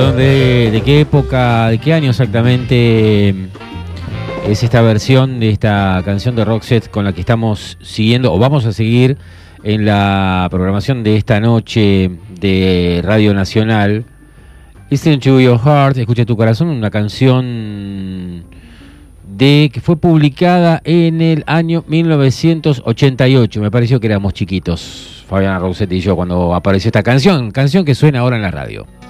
¿De qué época, de qué año exactamente es esta versión de esta canción de Roxette con la que estamos siguiendo o vamos a seguir en la programación de esta noche de Radio Nacional? Listen to Your Heart, Escucha tu corazón, una canción que fue publicada en el año 1988. Me pareció que éramos chiquitos, Fabiana Roxette y yo, cuando apareció esta canción que suena ahora en la radio.